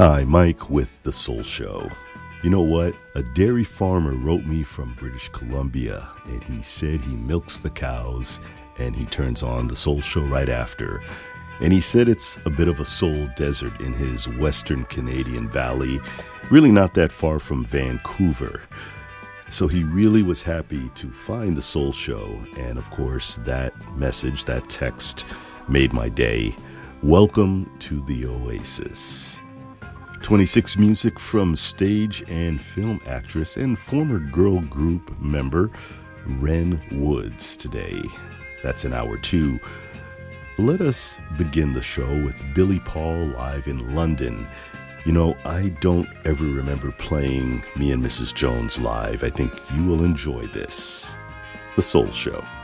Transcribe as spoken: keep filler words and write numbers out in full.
Hi, Mike with The Soul Show. You know what? A dairy farmer wrote me from British Columbia, and he said he milks the cows and he turns on The Soul Show right after. And he said it's a bit of a soul desert in his Western Canadian valley, really not that far from Vancouver. So he really was happy to find The Soul Show, and of course that message, that text, made my day. Welcome to the Oasis. twenty-six music from stage and film actress and former girl group member Ren Woods today. That's in hour two. Let us begin the show with Billy Paul live in London. You know, I don't ever remember playing Me and Missus Jones live. I think you will enjoy this. The Soul Show.